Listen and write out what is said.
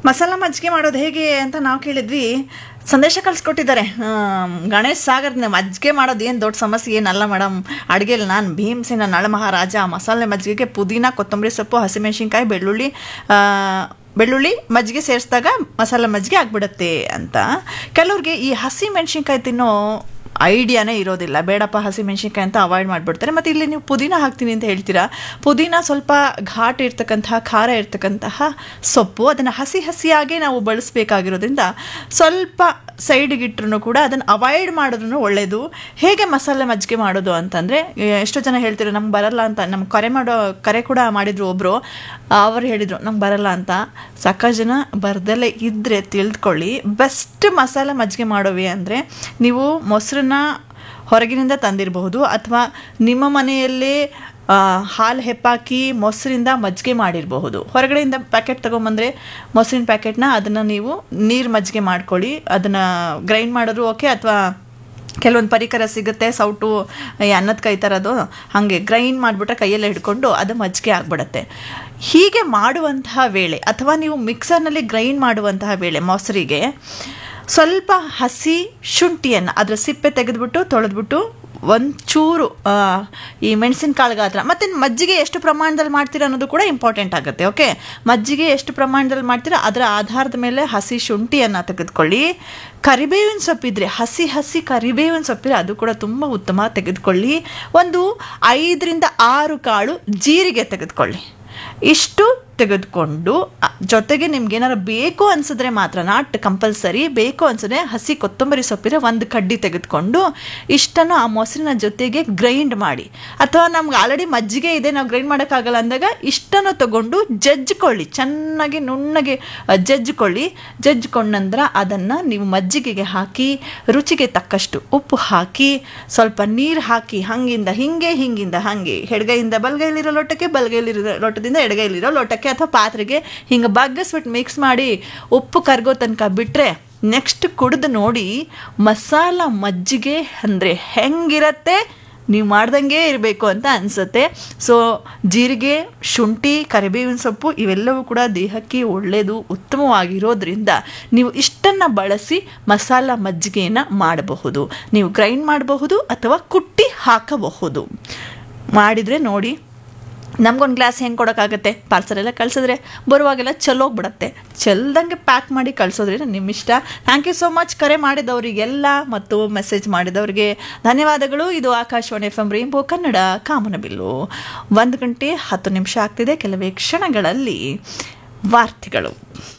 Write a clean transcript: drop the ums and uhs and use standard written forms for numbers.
ಮಸಾಲ ಮಜ್ಜಿಗೆ ಮಾಡೋದು ಹೇಗೆ ಅಂತ ನಾವು ಕೇಳಿದ್ವಿ. ಸಂದೇಶ ಕಳಿಸ್ಕೊಟ್ಟಿದ್ದಾರೆ. ಗಣೇಶ್ ಸಾಗರ್, ಮಜ್ಜಿಗೆ ಮಾಡೋದು ಏನು ದೊಡ್ಡ ಸಮಸ್ಯೆ ಏನಲ್ಲ ಮೇಡಮ್. ಅಡುಗೆಲಿ ನಾನು ಭೀಮಸೇನ ನಳಮಹಾರಾಜ. ಮಸಾಲೆ ಮಜ್ಜಿಗೆಗೆ ಪುದೀನ, ಕೊತ್ತಂಬರಿ ಸೊಪ್ಪು, ಹಸಿಮೆಣಸಿನ್ಕಾಯಿ, ಬೆಳ್ಳುಳ್ಳಿ ಮಜ್ಜಿಗೆ ಸೇರಿಸಿದಾಗ ಮಸಾಲೆ ಮಜ್ಜಿಗೆ ಆಗಿಬಿಡುತ್ತೆ ಅಂತ. ಕೆಲವ್ರಿಗೆ ಈ ಹಸಿ ಮೆಣಸಿನ್ಕಾಯಿ ತಿನ್ನೋ ಐಡಿಯಾನೇ ಇರೋದಿಲ್ಲ. ಬೇಡಪ್ಪ ಹಸಿ ಮೆಣಸಿನ್ಕಾಯಿ ಅಂತ ಅವಾಯ್ಡ್ ಮಾಡಿಬಿಡ್ತಾರೆ. ಮತ್ತು ಇಲ್ಲಿ ನೀವು ಪುದೀನ ಹಾಕ್ತೀನಿ ಅಂತ ಹೇಳ್ತೀರಾ. ಪುದೀನ ಸ್ವಲ್ಪ ಘಾಟ್ ಇರ್ತಕ್ಕಂತಹ, ಖಾರ ಇರ್ತಕ್ಕಂತಹ ಸೊಪ್ಪು. ಅದನ್ನು ಹಸಿಯಾಗೇ ನಾವು ಬಳಸಬೇಕಾಗಿರೋದ್ರಿಂದ ಸ್ವಲ್ಪ ಸೈಡಿಗಿಟ್ರೂ ಕೂಡ ಅದನ್ನು ಅವಾಯ್ಡ್ ಮಾಡೋದ್ರೂ ಒಳ್ಳೆಯದು. ಹೇಗೆ ಮಸಾಲೆ ಮಜ್ಜಿಗೆ ಮಾಡೋದು ಅಂತಂದರೆ, ಎಷ್ಟೋ ಜನ ಹೇಳ್ತಿರೋ ನಮ್ಗೆ ಬರಲ್ಲ ಅಂತ. ನಮ್ಗೆ ಕರೆ ಕೂಡ ಮಾಡಿದ್ರು ಒಬ್ಬರು. ಅವರು ಹೇಳಿದರು ನಮ್ಗೆ ಬರಲ್ಲ ಅಂತ. ಸಾಕಷ್ಟು ಜನ ಬರ್ದಲ್ಲೇ ಇದ್ದರೆ ತಿಳಿದುಕೊಳ್ಳಿ. ಬೆಸ್ಟ್ ಮಸಾಲೆ ಮಜ್ಜಿಗೆ ಮಾಡೋವಿ ಅಂದರೆ ನೀವು ಮೊಸರನ್ನ ಹೊರಗಿನಿಂದ ತಂದಿರಬಹುದು, ಅಥವಾ ನಿಮ್ಮ ಮನೆಯಲ್ಲೇ ಹಾಲು ಹೆಪ್ಪಾಕಿ ಮೊಸರಿಂದ ಮಜ್ಜಿಗೆ ಮಾಡಿರಬಹುದು. ಹೊರಗಡೆಯಿಂದ ಪ್ಯಾಕೆಟ್ ತೊಗೊಂಬಂದರೆ ಮೊಸರಿನ ಪ್ಯಾಕೆಟ್ನ ಅದನ್ನು ನೀವು ನೀರು ಮಜ್ಜಿಗೆ ಮಾಡ್ಕೊಳ್ಳಿ. ಅದನ್ನು ಗ್ರೈಂಡ್ ಮಾಡೋದು ಓಕೆ, ಅಥವಾ ಕೆಲವೊಂದು ಪರಿಕರ ಸಿಗುತ್ತೆ, ಸೌಟು, ಅನ್ನದ ಕೈ ಥರದ್ದು, ಹಾಗೆ ಗ್ರೈಂಡ್ ಮಾಡಿಬಿಟ್ರೆ ಕೈಯಲ್ಲೇ ಹಿಡ್ಕೊಂಡು ಅದು ಮಜ್ಜಿಗೆ ಆಗಿಬಿಡುತ್ತೆ. ಹೀಗೆ ಮಾಡುವಂತಹ ವೇಳೆ, ಅಥವಾ ನೀವು ಮಿಕ್ಸರ್ನಲ್ಲಿ ಗ್ರೈಂಡ್ ಮಾಡುವಂತಹ ವೇಳೆ ಮೊಸರಿಗೆ ಸ್ವಲ್ಪ ಹಸಿ ಶುಂಠಿಯನ್ನು ಅದರ ಸಿಪ್ಪೆ ತೆಗೆದುಬಿಟ್ಟು ತೊಳೆದ್ಬಿಟ್ಟು ಒಂಚೂರು ಈ ಮೆಣಸಿನಕಾಳು ಗಾತ್ರ, ಮತ್ತು ಮಜ್ಜಿಗೆ ಎಷ್ಟು ಪ್ರಮಾಣದಲ್ಲಿ ಮಾಡ್ತೀರಾ ಅನ್ನೋದು ಕೂಡ ಇಂಪಾರ್ಟೆಂಟ್ ಆಗುತ್ತೆ. ಓಕೆ, ಮಜ್ಜಿಗೆ ಎಷ್ಟು ಪ್ರಮಾಣದಲ್ಲಿ ಮಾಡ್ತೀರಾ ಅದರ ಆಧಾರದ ಮೇಲೆ ಹಸಿ ಶುಂಠಿಯನ್ನು ತೆಗೆದುಕೊಳ್ಳಿ. ಕರಿಬೇವಿನ ಸೊಪ್ಪಿದ್ರೆ ಹಸಿ ಕರಿಬೇವಿನ ಸೊಪ್ಪಿದ್ರೆ ಅದು ಕೂಡ ತುಂಬ ಉತ್ತಮ, ತೆಗೆದುಕೊಳ್ಳಿ. ಒಂದು 5ರಿಂದ 6 ಕಾಳು ಜೀರಿಗೆ ತೆಗೆದುಕೊಳ್ಳಿ. ಇಷ್ಟು ತೆಗೆದುಕೊಂಡು ಜೊತೆಗೆ ನಿಮ್ಗೆ ಏನಾರು ಬೇಕು ಅನಿಸಿದ್ರೆ ಮಾತ್ರ, ನಾಟ್ ಕಂಪಲ್ಸರಿ, ಬೇಕು ಅನಿಸಿದ್ರೆ ಹಸಿ ಕೊತ್ತಂಬರಿ ಸೊಪ್ಪಿದ್ರೆ 1 ಕಡ್ಡಿ ತೆಗೆದುಕೊಂಡು ಇಷ್ಟನ್ನು ಆ ಮೊಸರಿನ ಜೊತೆಗೆ ಗ್ರೈಂಡ್ ಮಾಡಿ. ಅಥವಾ ನಮ್ಗೆ ಆಲ್ರೆಡಿ ಮಜ್ಜಿಗೆ ಇದೆ, ನಾವು ಗ್ರೈಂಡ್ ಮಾಡೋಕ್ಕಾಗಲ್ಲ ಅಂದಾಗ ಇಷ್ಟನ್ನು ತಗೊಂಡು ಜಜ್ಜಿಕೊಳ್ಳಿ, ಚೆನ್ನಾಗಿ ನುಣ್ಣಗೆ ಜಜ್ಜಿಕೊಂಡ ನಂತರ ಅದನ್ನು ನೀವು ಮಜ್ಜಿಗೆಗೆ ಹಾಕಿ ರುಚಿಗೆ ತಕ್ಕಷ್ಟು ಉಪ್ಪು ಹಾಕಿ ಸ್ವಲ್ಪ ನೀರು ಹಾಕಿ ಹಂಗಿಂದ ಹಾಗೆ ಎಡಗೈಯಿಂದ ಬಲಗೈಲಿರೋ ಲೋಟಕ್ಕೆ, ಬಲಗೈಲಿರೋ ಲೋಟದಿಂದ ಎಡಗೈಲಿರೋ ಲೋಟಕ್ಕೆ ಅಥವಾ ಪಾತ್ರೆಗೆ ಹಿಂಗೆ ಬಗ್ಗಿಸ್ಬಿಟ್ಟು ಮಿಕ್ಸ್ ಮಾಡಿ ಉಪ್ಪು ಕರಗೋ ತನಕ ಬಿಟ್ಟರೆ ನೆಕ್ಸ್ಟ್ ಕುಡಿದು ನೋಡಿ ಮಸಾಲ ಮಜ್ಜಿಗೆ ಅಂದರೆ ಹೆಂಗಿರತ್ತೆ, ನೀವು ಮಾಡ್ದಂಗೆ ಇರಬೇಕು ಅಂತ ಅನಿಸುತ್ತೆ. ಸೊ ಜೀರಿಗೆ, ಶುಂಠಿ, ಕರಿಬೇವಿನ ಸೊಪ್ಪು ಇವೆಲ್ಲವೂ ಕೂಡ ದೇಹಕ್ಕೆ ಒಳ್ಳೆಯದು, ಉತ್ತಮವಾಗಿರೋದ್ರಿಂದ ನೀವು ಇಷ್ಟನ್ನು ಬಳಸಿ ಮಸಾಲ ಮಜ್ಜಿಗೆಯನ್ನು ಮಾಡಬಹುದು. ನೀವು ಗ್ರೈಂಡ್ ಮಾಡಬಹುದು ಅಥವಾ ಕುಟ್ಟಿ ಹಾಕಬಹುದು. ಮಾಡಿದರೆ ನೋಡಿ, ನಮ್ಗೊಂದು ಗ್ಲಾಸ್ ಹೆಂಗೆ ಕೊಡೋಕ್ಕಾಗತ್ತೆ, ಪಾರ್ಸಲೆಲ್ಲ ಕಳಿಸಿದ್ರೆ ಬರುವಾಗೆಲ್ಲ ಚೆಲ್ಲೋಗ್ಬಿಡತ್ತೆ. ಚೆಲ್ದಂಗೆ ಪ್ಯಾಕ್ ಮಾಡಿ ಕಳಿಸೋದ್ರಿಂದ ನಿಮ್ಮ ಇಷ್ಟ. Thank you so much. ಕರೆ ಮಾಡಿದವರಿಗೆಲ್ಲ ಮತ್ತು ಮೆಸೇಜ್ ಮಾಡಿದವರಿಗೆ ಧನ್ಯವಾದಗಳು. ಇದು ಆಕಾಶವಾಣಿ FM ರೈನ್ಬೋ ಕನ್ನಡ ಕಾಮನಬಿಲ್ಲು. 1 ಗಂಟೆ 10 ನಿಮಿಷ ಆಗ್ತಿದೆ. ಕೆಲವೇ ಕ್ಷಣಗಳಲ್ಲಿ ವಾರ್ತೆಗಳು.